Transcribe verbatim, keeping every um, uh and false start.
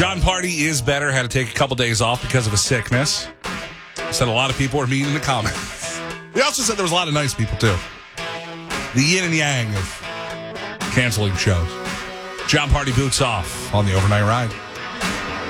John Party is better. Had to take a couple days off because of a sickness. Said a lot of people were mean in the comments. He also said there was a lot of nice people, too. The yin and yang of canceling shows. John Party boots off on the overnight ride.